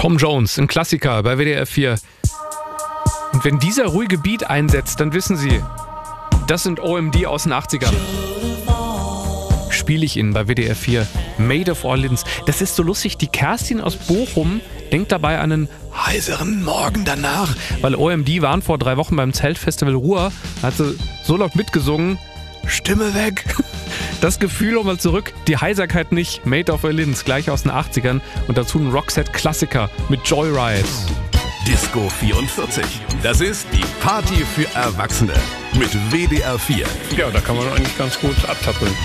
Tom Jones, ein Klassiker bei WDR 4. Und wenn dieser ruhige Beat einsetzt, dann wissen Sie, das sind OMD aus den 80ern. Spiele ich Ihnen bei WDR 4. Made of Orleans. Das ist so lustig, die Kerstin aus Bochum denkt dabei an einen heiseren Morgen danach. Weil OMD waren vor 3 Wochen beim Zeltfestival Ruhr, da hat sie so laut mitgesungen, Stimme weg. Das Gefühl nochmal zurück, die Heiserkeit nicht. Made of Orleans, gleich aus den 80ern. Und dazu ein Roxette-Klassiker mit Joyride. Disco 44. Das ist die Party für Erwachsene mit WDR 4. Ja, da kann man eigentlich ganz gut abtappeln.